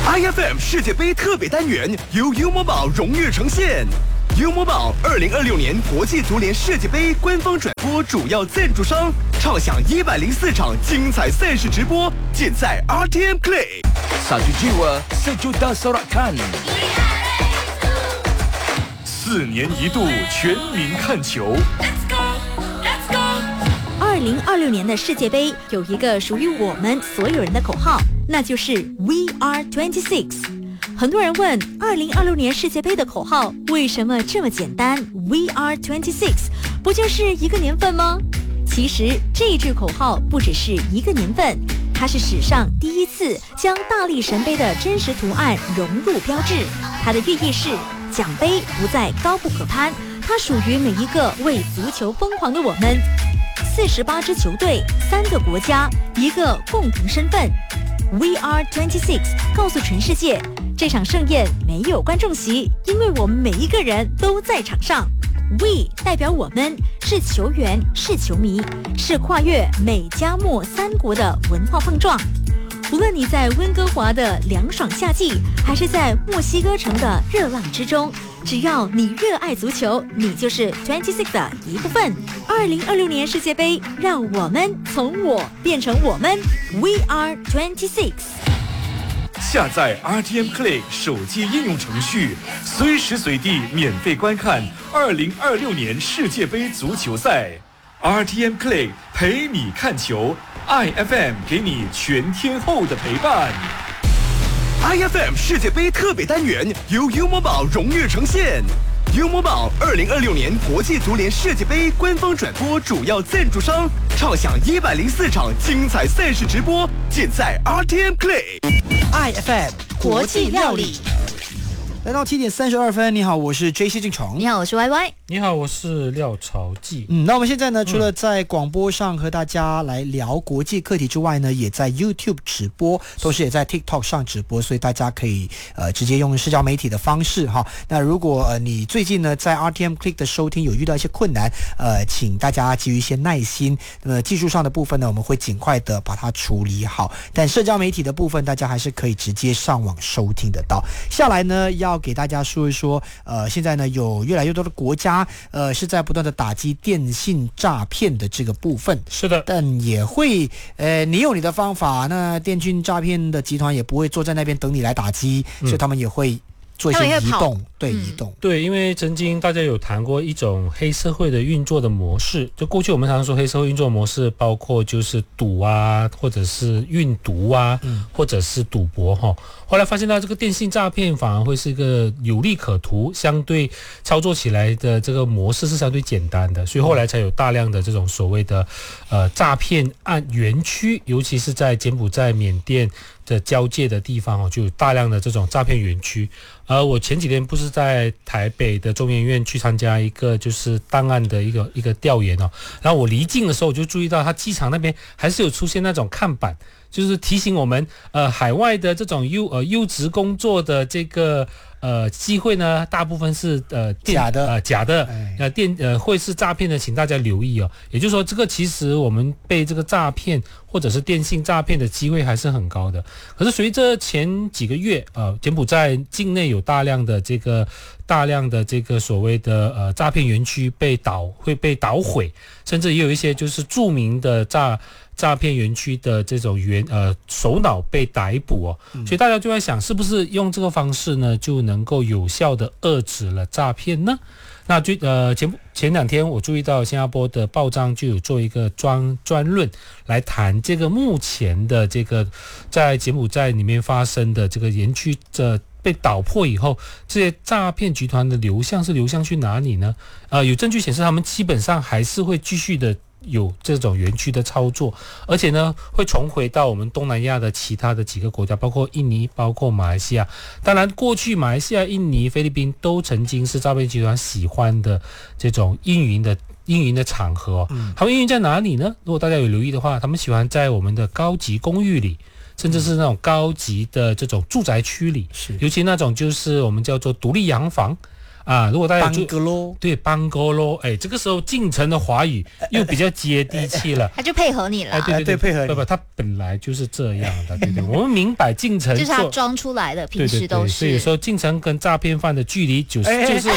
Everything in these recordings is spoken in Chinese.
IFM 世界杯特别单元由 U Mobile 荣誉呈现。U Mobile 2026年国际足联世界杯官方转播主要赞助商，畅享104场精彩赛事直播，尽在 RTM Play。 Satu jiwa, sejuta sorakan。 4年一度全民看球。 2026年的世界杯有一个属于我们所有人的口号，那就是 We Are 26。很多人问2026年世界杯的口号为什么这么简单 We Are 26， 不就是一个年份吗？其实这句口号不只是一个年份，它是史上第一次将大力神杯的真实图案融入标志。它的寓意是奖杯不再高不可攀，它属于每一个为足球疯狂的我们。48支球队，3个国家，一个共同身份。We Are 26告诉全世界，这场盛宴没有观众席，因为我们每一个人都在场上。We 代表我们，是球员，是球迷，是跨越美加墨3国的文化碰撞。无论你在温哥华的凉爽夏季，还是在墨西哥城的热浪之中，只要你热爱足球，你就是26的一部分。2026年世界杯，让我们从我变成我们。We are 26。 下载 RTM Play 手机应用程序，随时随地免费观看2026年世界杯足球赛。RTM Play 陪你看球，IFM 给你全天候的陪伴。 IFM 世界杯特别单元由 U Mobile 荣誉呈现。U Mobile 2026年国际足联世界杯官方转播主要赞助商，畅享104场精彩赛事直播，尽在 RTM Play。IFM 国际料理。 来到7点32分，你好，我是 JC 进闯。 你好，我是 YY。 你好，我是廖朝记。 那我们现在呢，除了在广播上和大家来聊国际课题之外呢，也在 YouTube 直播，同时也在 TikTok 上直播，所以大家可以直接用社交媒体的方式哈。那如果你最近呢在 RTM Click 的收听有遇到一些困难，请大家给予一些耐心。技术上的部分呢，我们会尽快的把它处理好。但社交媒体的部分，大家还是可以直接上网收听得到。下来呢，要给大家说一说，现在呢有越来越多的国家是在不断的打击电信诈骗的这个部分。 是的， 但也会你有你的方法，那电信诈骗的集团也不会坐在那边等你来打击，所以他们也会做一些移动。移动。 对，因为曾经大家有谈过一种黑社会的运作的模式，就过去我们常说黑社会运作模式包括就是赌啊，或者是运毒啊，或者是赌博哈。后来发现到这个电信诈骗反而会是一个有利可图，相对操作起来的这个模式是相对简单的，所以后来才有大量的这种所谓的诈骗案园区，尤其是在柬埔寨、缅甸的交界的地方就有大量的这种诈骗园区。我前几天不是在台北的中研院去参加一个就是档案的一个调研然后我离境的时候我就注意到，他机场那边还是有出现那种看板，就是提醒我们海外的这种优质工作的这个机会呢，大部分是假的会是诈骗的，请大家留意也就是说，这个其实我们被这个诈骗或者是电信诈骗的机会还是很高的。可是随着前几个月柬埔寨境内有大量的这个所谓的诈骗园区会被捣毁，甚至也有一些就是著名的诈骗园区的这种首脑被逮捕所以大家就在想，是不是用这个方式呢，就能够有效的遏制了诈骗呢？那前2天我注意到新加坡的报章就有做一个专论来谈这个目前的这个在柬埔寨里面发生的这个园区被捣破以后，这些诈骗集团的流向去哪里呢？有证据显示他们基本上还是会继续的有这种园区的操作，而且呢会重回到我们东南亚的其他的几个国家，包括印尼，包括马来西亚。当然过去马来西亚、印尼、菲律宾都曾经是诈骗集团喜欢的这种运营的场合他们运营在哪里呢？如果大家有留意的话，他们喜欢在我们的高级公寓里，甚至是那种高级的这种住宅区里，尤其那种就是我们叫做独立洋房啊，如果大家邦哥咯， 对邦哥咯，哎，这个时候进城的华语又比较接地气了。 他就配合你了， 哎，对， 配合你不，他本来就是这样的，对，我们明白进城就是他装出来的，平时都是。 所以有时候进城跟诈骗犯的距离就是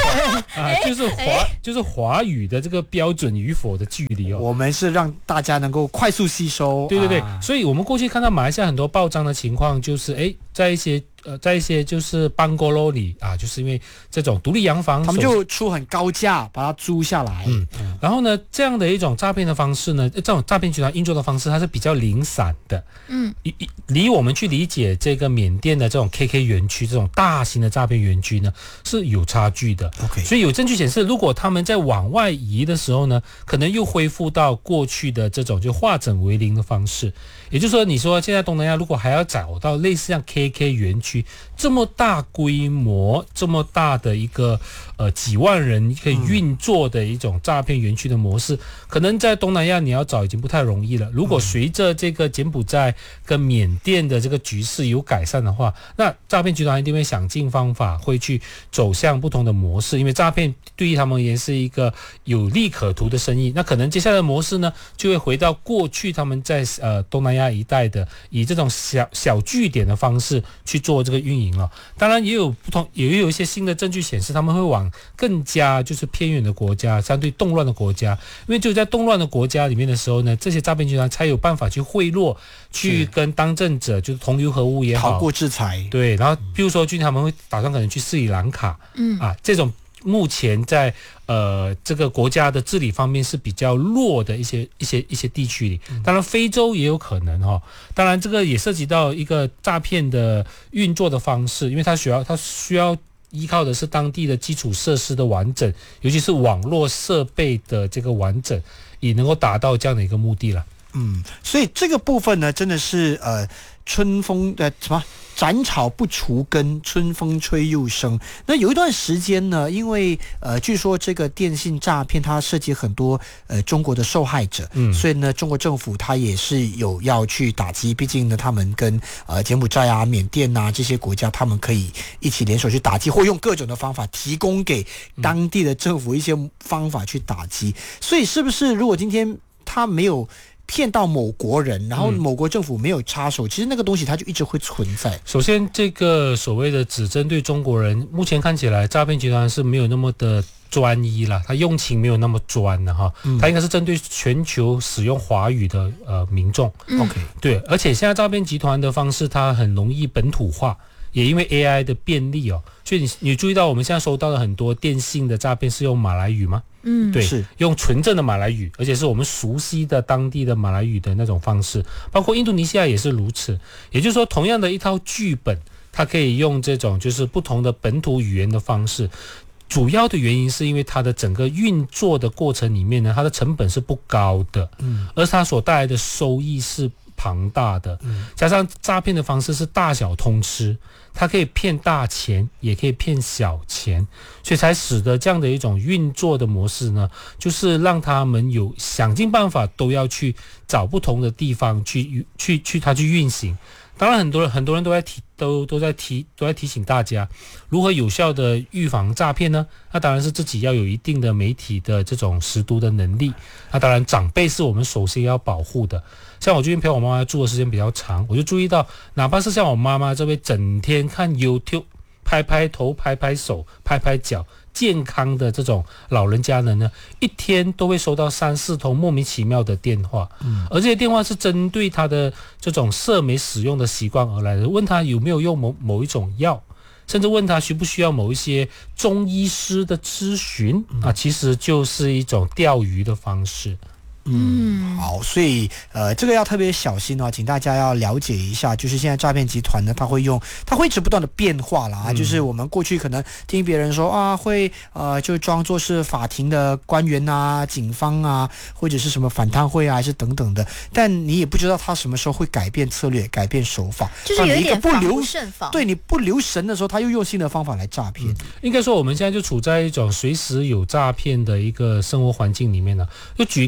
华语的这个标准与否的距离哦。 我们是让大家能够快速吸收。 对，所以我们过去看到马来西亚很多报章的情况，就是在一些就是邦哥楼里啊，就是因为这种独立洋房， 他们就出很高价把它租下来。 然后呢，这样的一种诈骗的方式呢，这种诈骗集团运作的方式，它是比较零散的。离我们去理解这个缅甸的这种 KK 园区这种大型的诈骗园区呢，是有差距的。 OK， 所以有证据显示，如果他们在往外移的时候呢，可能又恢复到过去的这种就化整为零的方式。也就是说，你说现在东南亚如果还要找到类似像 KK 园区这么大规模、这么大的一个几万人可以运作的一种诈骗园区的模式，可能在东南亚你要找已经不太容易了。如果随着这个柬埔寨跟缅甸的这个局势有改善的话，那诈骗集团一定会想尽方法会去走向不同的模式，因为诈骗对于他们也是一个有利可图的生意。那可能接下来的模式呢，就会回到过去他们在东南亚一带的以这种小据点的方式去做这个运营了。当然也有一些新的证据显示，他们会往更加就是偏远的国家、相对动乱的国家，因为只有在动乱的国家里面的时候呢，这些诈骗集团才有办法去贿赂，去跟当政者就是同流合污也好， 逃过制裁。 对，然后比如说最近他们会打算可能去斯里兰卡，这种目前在这个国家的治理方面是比较弱的一些地区里，当然非洲也有可能哈。当然这个也涉及到一个诈骗的运作的方式，因为它需要依靠的是当地的基础设施的完整，尤其是网络设备的这个完整，也能够达到这样的一个目的了。 所以这个部分呢，真的是春风斩草不除根，春风吹又生。那有一段时间呢，因为据说这个电信诈骗它涉及很多中国的受害者，所以呢，中国政府它也是有要去打击。毕竟呢，他们跟柬埔寨啊、缅甸啊这些国家，他们可以一起联手去打击，或用各种的方法提供给当地的政府一些方法去打击。所以是不是如果今天他没有骗到某国人，然后某国政府没有插手，其实那个东西它就一直会存在。 首先，这个所谓的只针对中国人，目前看起来诈骗集团是没有那么的专一啦，他用情没有那么专的哈，他应该是针对全球使用华语的民众。 OK， 对，而且现在诈骗集团的方式它很容易本土化。也因为 AI 的便利哦，所以你注意到我们现在收到的很多电信的诈骗是用马来语吗？对， 是用纯正的马来语，而且是我们熟悉的当地的马来语的那种方式，包括印度尼西亚也是如此。也就是说，同样的一套剧本，它可以用这种就是不同的本土语言的方式。主要的原因是因为它的整个运作的过程里面呢，它的成本是不高的，而它所带来的收益是庞大的，加上诈骗的方式是大小通吃，它可以骗大钱，也可以骗小钱，所以才使得这样的一种运作的模式呢，就是让他们有想尽办法都要去找不同的地方去运行。当然，很多人都在提醒大家如何有效的预防诈骗呢？那当然是自己要有一定的媒体的这种识读的能力。那当然，长辈是我们首先要保护的。像我最近陪我妈妈住的时间比较长，我就注意到，哪怕是像我妈妈这位整天看 YouTube 拍拍头、拍拍手、拍拍脚健康的这种老人家呢，一天都会收到3-4通莫名其妙的电话，而这些电话是针对他的这种社媒使用的习惯而来的，问他有没有用某一种药，甚至问他需不需要某一些中医师的咨询其实就是一种钓鱼的方式。 好，所以这个要特别小心请大家要了解一下，就是现在诈骗集团呢，它会一直不断的变化啦就是我们过去可能听别人说会就装作是法庭的官员啊、警方啊，或者是什么反贪会还是等等的，但你也不知道他什么时候会改变策略、改变手法， 就是有一点防不胜防。 对，你不留神的时候，他又用新的方法来诈骗。 应该说我们现在就处在一种随时有诈骗的一个生活环境里面了。就举一个例子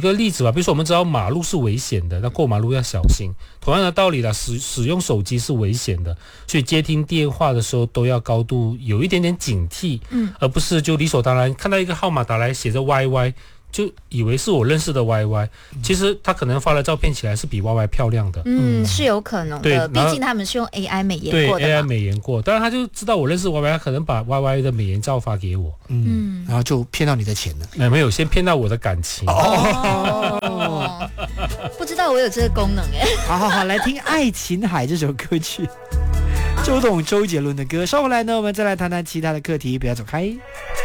吧？比如说我们知道马路是危险的，那过马路要小心。同样的道理啦，使用手机是危险的，所以接听电话的时候都要高度有一点点警惕，而不是就理所当然看到一个号码打来写着 YY。就以为是我认识的 YY，其实他可能发的照片起来是比 YY 漂亮的。 是有可能的，毕竟他们是用 AI 美颜过的嘛。 对 AI 美颜过，当然他就知道我认识 YY， 他可能把 YY 的美颜照发给我， 然后就骗到你的钱了。 没有，先骗到我的感情。 不知道我有这个功能哎。 好，来听《爱琴海》这首歌曲，周董周杰伦的歌。稍后来呢，我们再来谈谈其他的课题，不要走开。